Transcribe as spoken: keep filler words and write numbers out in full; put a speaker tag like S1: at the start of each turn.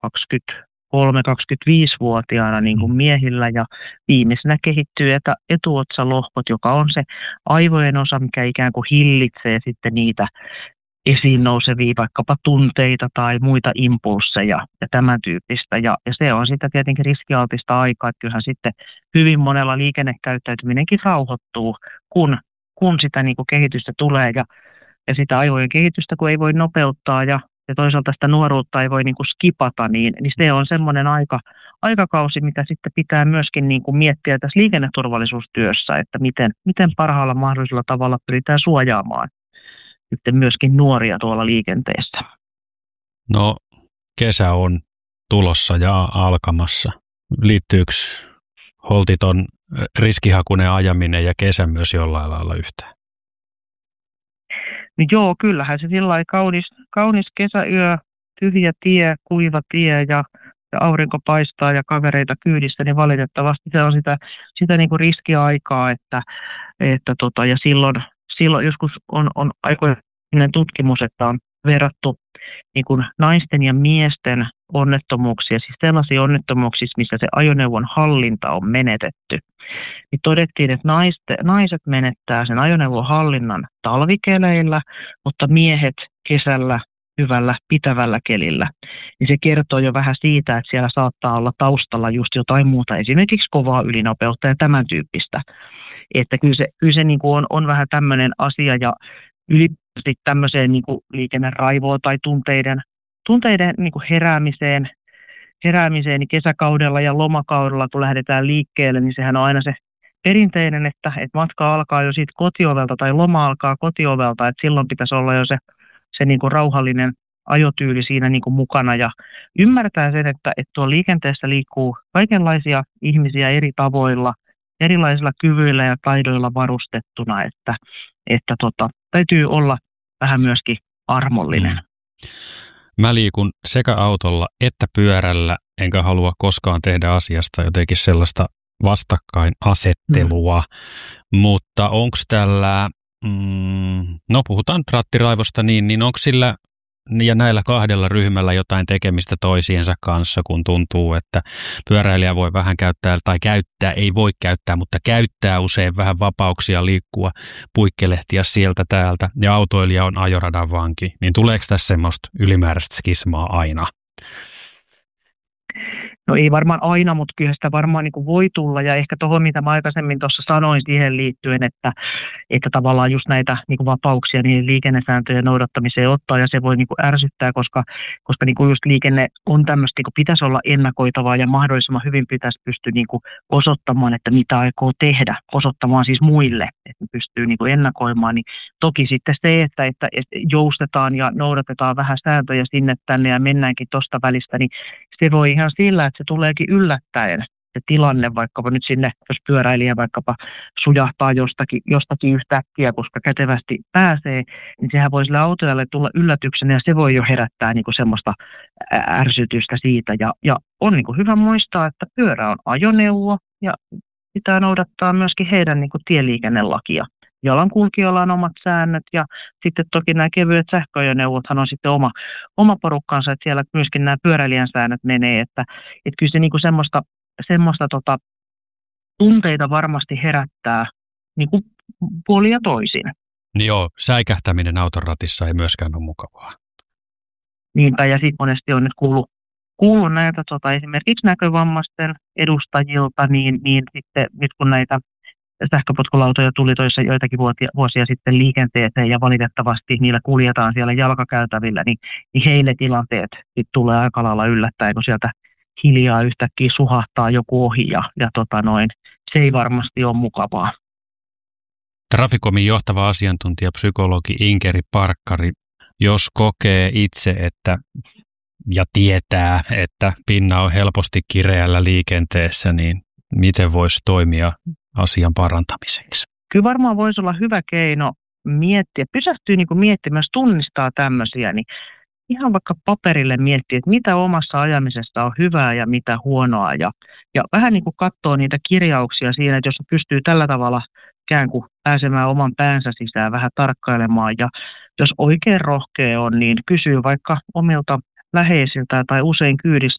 S1: kaksikymmentäkolme-kaksikymmentäviisivuotiaana niin kuin miehillä ja viimeisenä kehittyy etä, etuotsalohkot, joka on se aivojen osa, mikä ikään kuin hillitsee sitten niitä esiin nousevia vaikkapa tunteita tai muita impulsseja ja tämän tyyppistä. Ja, ja se on sitä tietenkin riskialtista aikaa, että kyllähän sitten hyvin monella liikennekäyttäytyminenkin rauhoittuu, kun, kun sitä niin kuin kehitystä tulee ja, ja sitä aivojen kehitystä, kun ei voi nopeuttaa ja, ja toisaalta sitä nuoruutta ei voi niin kuin skipata, niin, niin se on semmoinen aika, aikakausi, mitä sitten pitää myöskin niin kuin miettiä tässä liikenneturvallisuustyössä, että miten, miten parhaalla mahdollisella tavalla pyritään suojaamaan sitten myöskin nuoria tuolla liikenteessä.
S2: No, kesä on tulossa ja alkamassa. Liittyykö holtiton riskihakuinen ajaminen ja kesä myös jollain lailla yhteen?
S1: No joo, kyllähän se sillä kaunis, kaunis kesäyö, tyhjä tie, kuiva tie ja, ja aurinko paistaa ja kavereita kyydissä, niin valitettavasti se on sitä, sitä niin kuin riskiaikaa, että, että tota, ja silloin Silloin joskus on, on aikoinen tutkimus, että on verrattu niin kuin naisten ja miesten onnettomuuksia, siis sellaisia onnettomuuksia, missä se ajoneuvon hallinta on menetetty. Niin todettiin, että naiste, naiset menettää sen ajoneuvon hallinnan talvikeleillä, mutta miehet kesällä hyvällä pitävällä kelillä. Niin se kertoo jo vähän siitä, että siellä saattaa olla taustalla just jotain muuta, esimerkiksi kovaa ylinopeutta ja tämän tyyppistä. Että kyllä se, kyllä se niin kuin on, on vähän tämmöinen asia ja ylipäätään tämmöiseen niin kuin liikenneraivoon tai tunteiden, tunteiden niin kuin heräämiseen, heräämiseen niin kesäkaudella ja lomakaudella, kun lähdetään liikkeelle, niin sehän on aina se perinteinen, että, että matka alkaa jo siitä kotiovelta tai loma alkaa kotiovelta, että silloin pitäisi olla jo se, se niin kuin rauhallinen ajotyyli siinä niin kuin mukana ja ymmärtää sen, että, että tuolla liikenteessä liikkuu kaikenlaisia ihmisiä eri tavoilla, erilaisilla kyvyillä ja taidoilla varustettuna, että, että tota, täytyy olla vähän myöskin armollinen.
S2: Mm. Mä liikun sekä autolla että pyörällä, enkä halua koskaan tehdä asiasta jotenkin sellaista vastakkainasettelua, mm. mutta onko tällä, mm, no puhutaan rattiraivosta niin, niin onko sillä ja näillä kahdella ryhmällä jotain tekemistä toisiensa kanssa, kun tuntuu, että pyöräilijä voi vähän käyttää tai käyttää, ei voi käyttää, mutta käyttää usein vähän vapauksia liikkua, puikkelehtiä sieltä täältä ja autoilija on ajoradan vanki, niin tuleeko tässä semmoista ylimääräistä skismaa aina?
S1: No ei varmaan aina, mutta kyllä sitä varmaan niin kuin voi tulla ja ehkä tuohon, mitä mä aikaisemmin tuossa sanoin siihen liittyen, että, että tavallaan just näitä niin kuin vapauksia niin liikennesääntöjen noudattamiseen ottaa ja se voi niin kuin ärsyttää, koska, koska niin kuin just liikenne on tämmöistä, niin kuin pitäisi olla ennakoitavaa ja mahdollisimman hyvin pitäisi pystyä niin kuin osoittamaan, että mitä aikoo tehdä, osoittamaan siis muille, että pystyy niin kuin ennakoimaan, niin toki sitten se, että, että joustetaan ja noudatetaan vähän sääntöjä sinne tänne ja mennäänkin tuosta välistä, niin se voi ihan sillä, että se tuleekin yllättäen se tilanne, vaikkapa nyt sinne, jos pyöräilijä vaikkapa sujahtaa jostakin, jostakin yhtäkkiä, koska kätevästi pääsee, niin sehän voi sille autojalle tulla yllätyksenä ja se voi jo herättää niin kuin semmoista ärsytystä siitä. Ja, ja on niin kuin hyvä muistaa, että pyörä on ajoneuvo ja pitää noudattaa myöskin heidän niin kuin tieliikennelakia. Jalankulkijoilla on omat säännöt ja sitten toki nämä kevyet sähköajoneuvothan on sitten oma, oma porukkansa, että siellä myöskin nämä pyöräilijän säännöt menee, että, että kyllä se niin kuin semmoista, semmoista tota, tunteita varmasti herättää niin kuin puolin ja toisin.
S2: Niin joo, säikähtäminen auton ratissa ei myöskään ole mukavaa.
S1: Niinpä ja sitten monesti on nyt kuullut, kuullut näitä tota, esimerkiksi näkövammaisten edustajilta, niin, niin sitten nyt kun näitä sähköpotkulautoja tuli toissa joitakin vuosia, vuosia sitten liikenteeseen ja valitettavasti niillä kuljetaan siellä jalkakäytävillä, niin, niin heille tilanteet sit tulee aika lailla yllättäen, kun sieltä hiljaa yhtäkkiä suhahtaa joku ohi ja, ja tota noin, se ei varmasti ole mukavaa.
S2: Traficomin johtava asiantuntija, psykologi Inkeri Parkkari, jos kokee itse, että ja tietää, että pinna on helposti kireällä liikenteessä, niin miten voisi toimia asian parantamiseksi?
S1: Kyllä varmaan voisi olla hyvä keino miettiä, pysähtyy niin kuin miettimään, jos tunnistaa tämmöisiä, niin ihan vaikka paperille miettiä, että mitä omassa ajamisessa on hyvää ja mitä huonoa. Ja, ja vähän niin kuin katsoo niitä kirjauksia siinä, että jos pystyy tällä tavalla ikään kuin pääsemään oman päänsä sisään vähän tarkkailemaan. Ja jos oikein rohkea on, niin kysyy vaikka omilta läheisiltä tai usein kyydissä